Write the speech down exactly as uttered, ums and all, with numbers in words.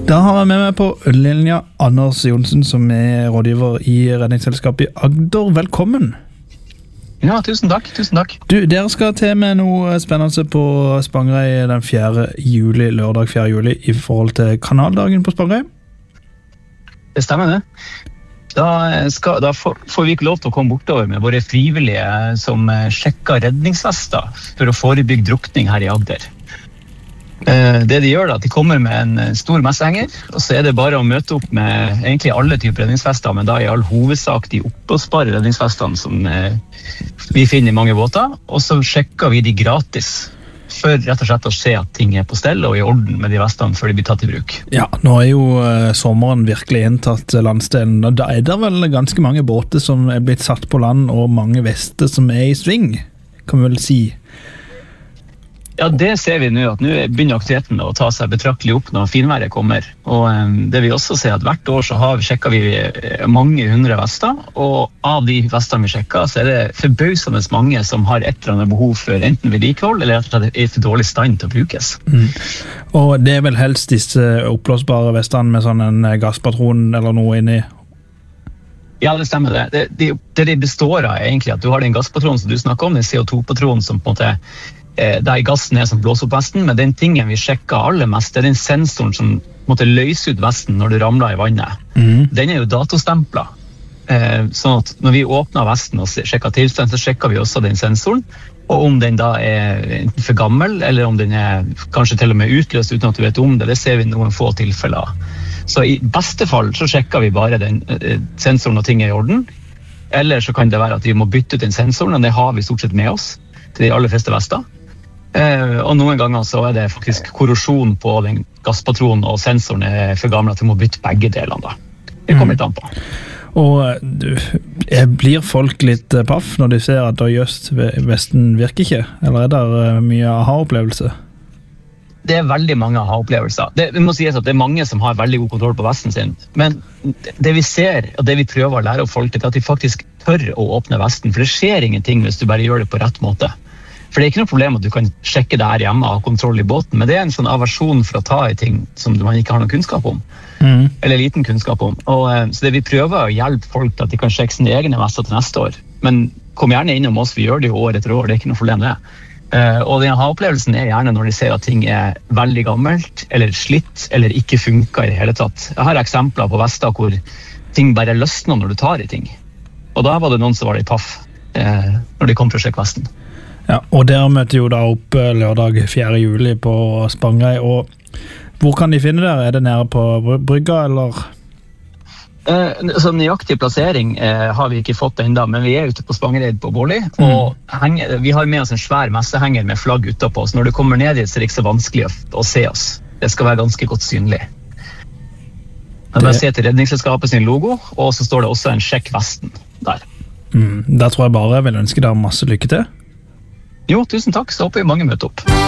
Da har jeg med meg på linja Anders Johnsen, som er rådgiver i Redningsselskapet i Agder. Velkommen. Ja, tusen takk, tusen takk. Du, dere skal til med noe spennende på Spangereid den fjerde juli, lørdag fjerde juli, i forhold til kanaldagen på Spangereid. Det stemmer det. Da, skal, da får, får vi ikke lov til å komme bortover med våre frivillige som sjekker redningsvester for å forebygge drukning her i Agder. Det de gjør da, de kommer med en stor messehenger, og så er det bare å møte opp med egentlig alle typer redningsvester, men da i all hovedsak de oppblåsbare redningsvestene som vi finner i mange båter, og så sjekker vi de gratis for rett og slett å se at ting er på stell og i orden med de vestene før de blir tatt i bruk. Ja, nå er jo uh, sommeren virkelig inntatt landsdelen, og da er det vel ganske mange båter som er blitt satt på land, og mange vester som er i sving, kan vi vel si. Ja, det ser vi nå, at nå begynner aktiviteten å ta seg betraktelig opp når finværet kommer. Og um, det vi også ser at hvert år så har vi sjekket vi mange hundre vester, og av de vestene vi sjekker så er det forbausende mange som har et eller annet behov for enten vedlikehold eller at det er for dårlig stand til å brukes. Mm. Og det er vel helst disse oppblåsbare vestene med sånn en gasspatron eller noe inni? Ja, det stemmer det. Det, det. det de består av er egentlig at du har den gasspatron som du snakker om, den C O to-patron som på en måte der gassen er som blåser opp vesten, men den tingen vi sjekker aller mest, det er den sensoren som måtte løse ut vesten når du ramler i vannet. Mm. Den er jo datostemplet. Eh, sånn at når vi åpner vesten og sjekker tilstand, så sjekker vi også den sensoren, og om den da er enten for gammel, eller om den er kanskje til og med utløst uten at du vet om det, det ser vi noen få tilfeller. Så i beste fall så sjekker vi bare den eh, sensoren og ting er i orden, eller så kan det være at vi må bytte ut den sensoren, og det har vi stort sett med oss til de aller fleste vester. Eh, og noen ganger så er det faktisk korrosjon på den gasspatronen og sensoren er for gamle at vi må bytte begge delene da. Det kommer litt an på. Og du, blir folk litt paff når de ser at da just vesten virker ikke? Eller er det mye aha-opplevelse? Det er veldig mange aha-opplevelser. Det, det må sies at det er mange som har veldig god kontroll på vesten sin. Men det vi ser, og det vi prøver å lære opp folk til, er at de faktisk tør å åpne vesten. For det skjer ingenting hvis du bare gjør det på rett måte. For det er ikke noe problem at du kan sjekke det her hjemme og ha kontroll i båten, men det er en sånn aversjon for å ta i ting som man ikke har noen kunnskap om. Mm. Eller liten kunnskap om. Og, så det vi prøver er å hjelpe folk til at de kan sjekke sine egne vester til neste år. Men kom gjerne innom oss, vi gjør det jo år etter år, det er ikke noe problem det. Og den aha-opplevelsen er gjerne når de ser at ting er veldig gammelt, eller slitt, eller ikke funker i det hele tatt. Jeg har eksempler på vester hvor ting bare løsner når du tar i ting. Og da var det noen som var litt paff eh, når de kom til å sjekke vesten. Ja, og dere møter jo da opp lørdag fjerde juli på Spangereid, og hvor kan de finne dere? Er det nede på brygga, eller? Eh, så nøyaktig plassering eh, har vi ikke fått enda, men vi er ute på Spangereid på Bårli, mm. og henger, vi har med oss en svær messehenger med flagg utenpå, så når du kommer ned dit så er det ikke så vanskelig å, å se oss. Det skal være ganske godt synlig. Man det... ser til Redningsselskapet sin logo, og så står det også en sjekk vesten der. Mm, der tror jeg bare jeg vil ønske dere masse lykke til. Jo, tusen takk, så håper vi mange møter opp.